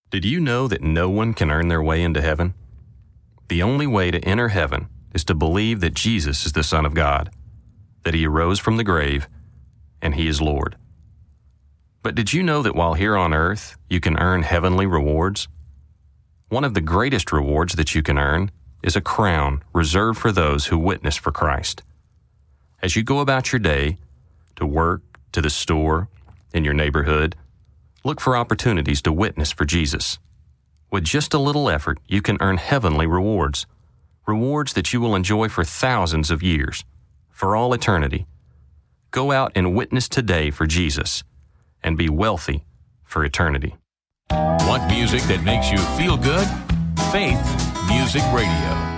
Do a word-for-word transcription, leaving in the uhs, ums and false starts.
Did you know that no one can earn their way into heaven? The only way to enter heaven is to believe that Jesus is the Son of God, that He arose from the grave, and He is Lord. But did you know that while here on earth, you can earn heavenly rewards? One of the greatest rewards that you can earn is a crown reserved for those who witness for Christ. As you go about your day, to work, to the store, in your neighborhood, look for opportunities to witness for Jesus. With just a little effort, you can earn heavenly rewards, rewards that you will enjoy for thousands of years, for all eternity. Go out and witness today for Jesus, and be wealthy for eternity. Want music that makes you feel good? Faith Music Radio.